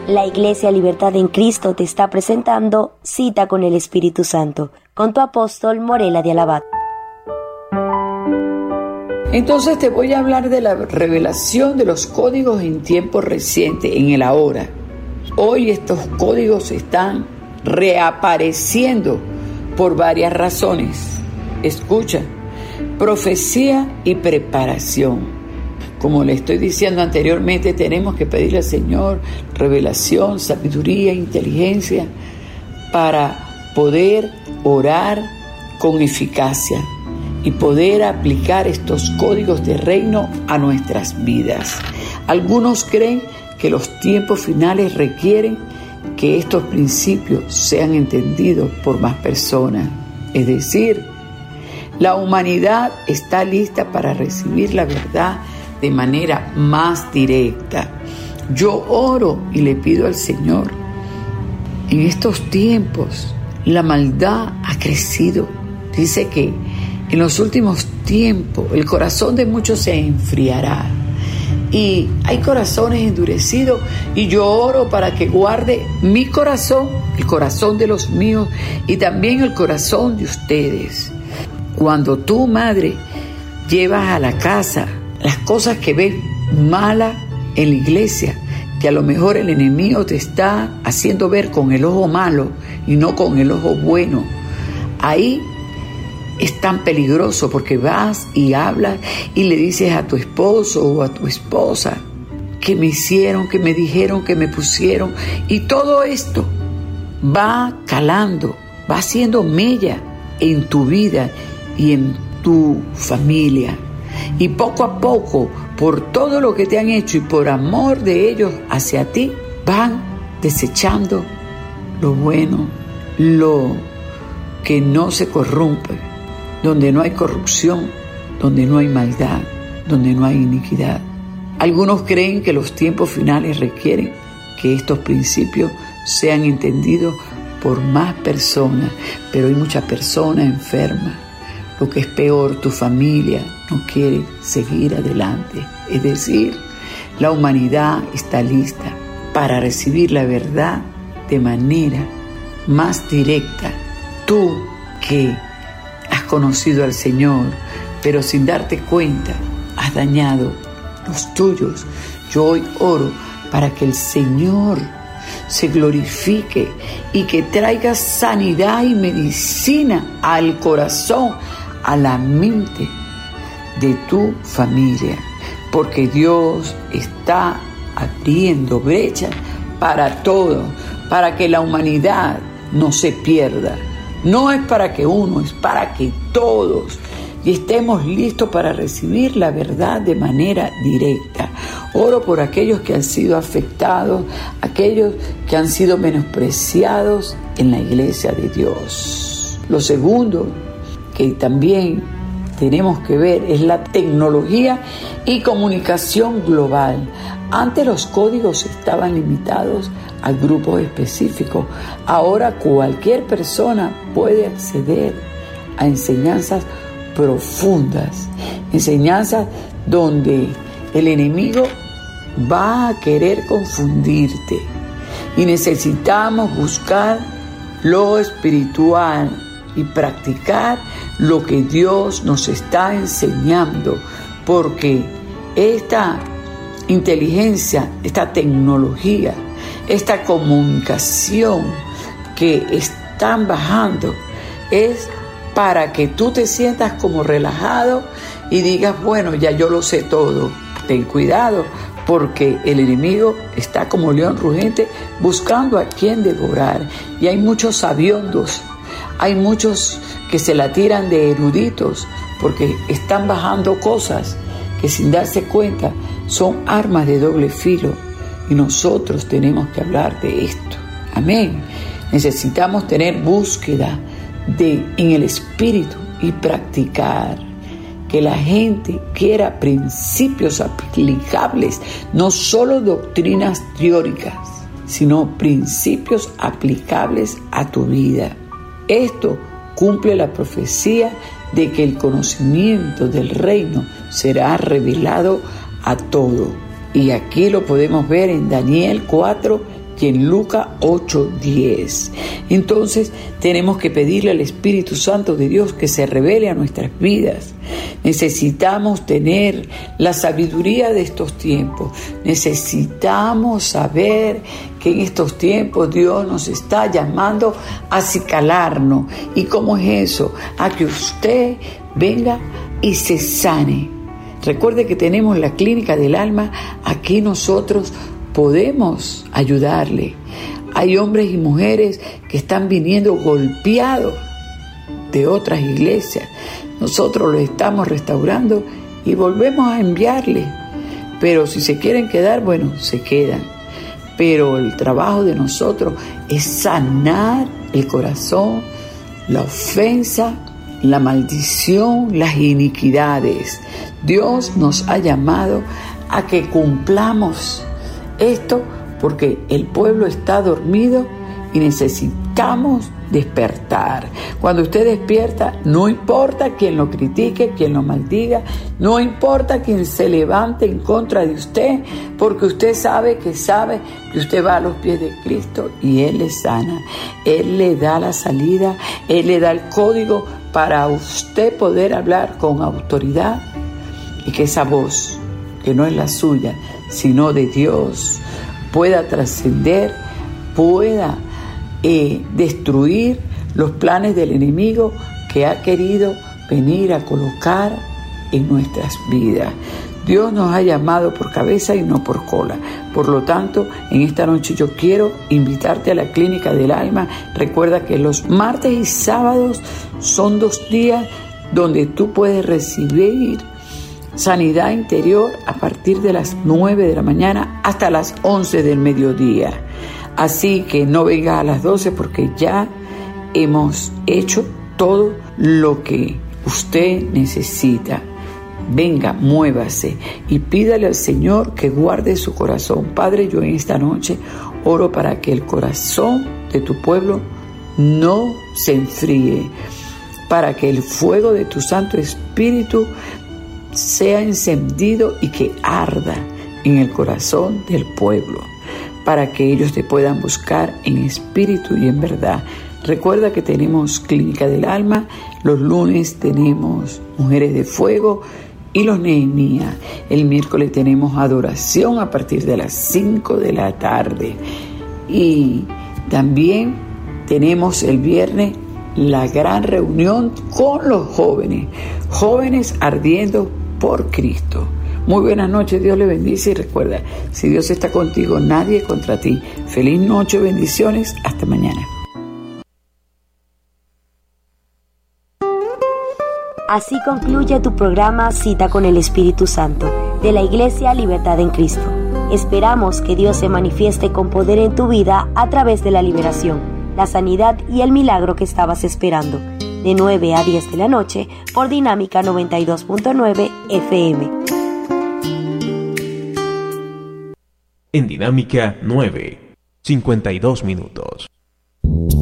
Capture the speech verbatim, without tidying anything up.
La Iglesia Libertad en Cristo te está presentando Cita con el Espíritu Santo, con tu apóstol Morela de Alabat. Entonces te voy a hablar de la revelación de los códigos en tiempo reciente, en el ahora. Hoy estos códigos están reapareciendo por varias razones. Escucha, profecía y preparación. Como le estoy diciendo anteriormente, tenemos que pedirle al Señor revelación, sabiduría, inteligencia para poder orar con eficacia y poder aplicar estos códigos de reino a nuestras vidas. Algunos creen que los tiempos finales requieren que estos principios sean entendidos por más personas. Es decir, la humanidad está lista para recibir la verdad de manera más directa. Yo oro y le pido al Señor, en estos tiempos la maldad ha crecido. Dice que en los últimos tiempos el corazón de muchos se enfriará y hay corazones endurecidos, y yo oro para que guarde mi corazón, el corazón de los míos y también el corazón de ustedes. Cuando tú, madre, llevas a la casa las cosas que ves malas en la iglesia, que a lo mejor el enemigo te está haciendo ver con el ojo malo y no con el ojo bueno, ahí es tan peligroso, porque vas y hablas y le dices a tu esposo o a tu esposa que me hicieron, que me dijeron, que me pusieron, y todo esto va calando, va haciendo mella en tu vida y en tu familia. Y poco a poco, por todo lo que te han hecho y por amor de ellos hacia ti, van desechando lo bueno, lo que no se corrompe, donde no hay corrupción, donde no hay maldad, donde no hay iniquidad. Algunos creen que los tiempos finales requieren que estos principios sean entendidos por más personas, pero hay muchas personas enfermas. Lo que es peor, tu familia no quiere seguir adelante. Es decir, la humanidad está lista para recibir la verdad de manera más directa. Tú que has conocido al Señor, pero sin darte cuenta, has dañado los tuyos. Yo hoy oro para que el Señor se glorifique y que traiga sanidad y medicina al corazón, a la mente de tu familia, porque Dios está abriendo brechas para todo, para que la humanidad no se pierda. No es para que uno, es para que todos y estemos listos para recibir la verdad de manera directa. Oro por aquellos que han sido afectados, aquellos que han sido menospreciados en la iglesia de Dios. Lo segundo que también tenemos que ver es la tecnología y comunicación global. Antes los códigos estaban limitados a grupos específicos. Ahora cualquier persona puede acceder a enseñanzas profundas, enseñanzas donde el enemigo va a querer confundirte, y necesitamos buscar lo espiritual y practicar lo que Dios nos está enseñando, porque esta inteligencia, esta tecnología, esta comunicación que están bajando es para que tú te sientas como relajado y digas, bueno, ya yo lo sé todo. Ten cuidado, porque el enemigo está como león rugente buscando a quien devorar, y hay muchos sabiondos, hay muchos que se la tiran de eruditos porque están bajando cosas que sin darse cuenta son armas de doble filo, y nosotros tenemos que hablar de esto. Amén. Necesitamos tener búsqueda de, en el Espíritu, y practicar. Que la gente quiera principios aplicables, no solo doctrinas teóricas, sino principios aplicables a tu vida. Esto cumple la profecía de que el conocimiento del reino será revelado a todo. Y aquí lo podemos ver en Daniel cuatro, y en Lucas ocho diez. Entonces tenemos que pedirle al Espíritu Santo de Dios que se revele a nuestras vidas. Necesitamos tener la sabiduría de estos tiempos. Necesitamos saber que en estos tiempos Dios nos está llamando a acicalarnos. ¿Y cómo es eso? A que usted venga y se sane. Recuerde que tenemos la clínica del alma. Aquí nosotros podemos ayudarle. Hay hombres y mujeres que están viniendo golpeados de otras iglesias. Nosotros los estamos restaurando y volvemos a enviarles. Pero si se quieren quedar, bueno, se quedan. Pero el trabajo de nosotros es sanar el corazón, la ofensa, la maldición, las iniquidades. Dios nos ha llamado a que cumplamos esto porque el pueblo está dormido y necesitamos despertar. Cuando usted despierta, no importa quien lo critique, quien lo maldiga, no importa quien se levante en contra de usted, porque usted sabe que sabe que usted va a los pies de Cristo y Él le sana, Él le da la salida, Él le da el código para usted poder hablar con autoridad y que esa voz, que no es la suya, sino de Dios, pueda trascender, pueda eh, destruir los planes del enemigo que ha querido venir a colocar en nuestras vidas. Dios nos ha llamado por cabeza y no por cola. Por lo tanto, en esta noche yo quiero invitarte a la Clínica del Alma. Recuerda que los martes y sábados son dos días donde tú puedes recibir sanidad interior a partir de las nueve de la mañana hasta las once del mediodía. Así que no vengas a las doce porque ya hemos hecho todo lo que usted necesita. Venga, muévase y pídale al Señor que guarde su corazón. Padre, yo en esta noche oro para que el corazón de tu pueblo no se enfríe, para que el fuego de tu Santo Espíritu sea encendido y que arda en el corazón del pueblo, para que ellos te puedan buscar en espíritu y en verdad. Recuerda que tenemos Clínica del Alma, los lunes tenemos Mujeres de Fuego y los Nehemías. El miércoles tenemos adoración a partir de las cinco de la tarde. Y también tenemos el viernes la gran reunión con los jóvenes, jóvenes ardiendo por Cristo. Muy buenas noches, Dios le bendice y recuerda, si Dios está contigo, nadie contra ti. Feliz noche, bendiciones, hasta mañana. Así concluye tu programa Cita con el Espíritu Santo, de la Iglesia Libertad en Cristo. Esperamos que Dios se manifieste con poder en tu vida a través de la liberación, la sanidad y el milagro que estabas esperando. De nueve a diez de la noche por Dinámica noventa y dos punto nueve F M. En Dinámica nueve, cincuenta y dos minutos.